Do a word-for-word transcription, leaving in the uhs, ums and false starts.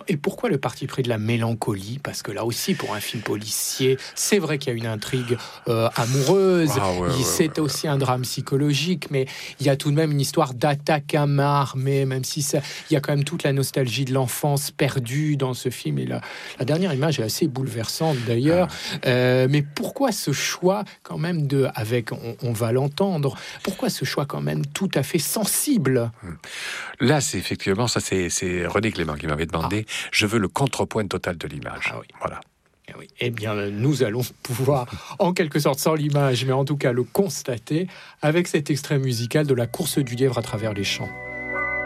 Et pourquoi le parti pris de la mélancolie? Parce que là aussi, pour un film policier, c'est vrai qu'il y a une intrigue euh, amoureuse, Ah, ouais, ouais, c'est ouais, aussi un drame psychologique, mais il y a tout de même une histoire d'attaque à main armée, même si ça, il y a quand même toute la nostalgie de l'enfance perdue dans ce film. Et la, la dernière image est assez bouleversante d'ailleurs. Ah. Euh, mais pourquoi ce choix quand même de, avec, on, on va l'entendre, pourquoi ce choix quand même tout à fait sensible? Là, c'est effectivement, ça c'est, c'est René Clément qui m'avait demandé, ah. je veux le contrepoint total de l'image. Ah oui. Voilà. Eh oui. Eh bien, nous allons pouvoir, en quelque sorte, sans l'image, mais en tout cas le constater avec cet extrait musical de La course du lièvre à travers les champs.